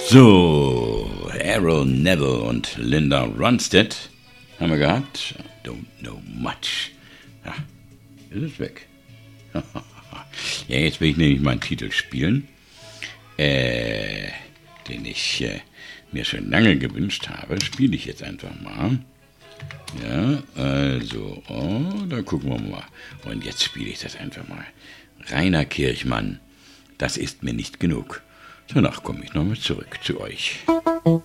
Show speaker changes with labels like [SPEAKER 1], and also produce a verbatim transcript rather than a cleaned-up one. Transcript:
[SPEAKER 1] So, Errol Neville und Linda Ronstadt haben wir gehabt. Don't know much. Ja, ist es weg. Ja, jetzt will ich nämlich mal einen Titel spielen, äh, den ich äh, mir schon lange gewünscht habe. Spiele ich jetzt einfach mal. Ja, also, oh, da gucken wir mal. Und jetzt spiele ich das einfach mal. Rainer Kirchmann, das ist mir nicht genug. Danach komme ich nochmal zurück zu euch.